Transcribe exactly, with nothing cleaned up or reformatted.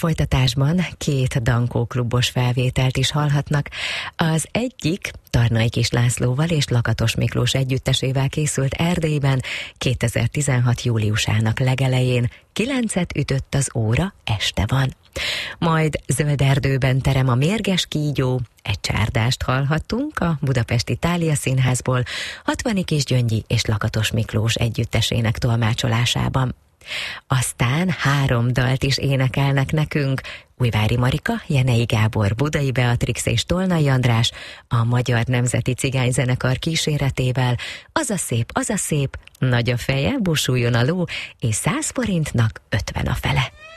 folytatásban két Dankó klubos felvételt is hallhatnak. Az egyik Tarnai Kis Lászlóval és Lakatos Miklós együttesével készült Erdélyben kétezer-tizenhat júliusának legelején. Kilencet ütött az óra, este van. Majd Zöld erdőben terem a mérges kígyó, egy csárdást hallhattunk a Budapesti Thália Színházból, Hatvani Kisgyöngyi és Lakatos Miklós együttesének tolmácsolásában. Aztán három dalt is énekelnek nekünk: Újvári Marika, Jenei Gábor, Budai Beatrix és Tolnai András a Magyar Nemzeti Cigányzenekar kíséretével. Az a szép, az a szép, nagy a feje, busuljon a ló, és száz forintnak ötven a fele.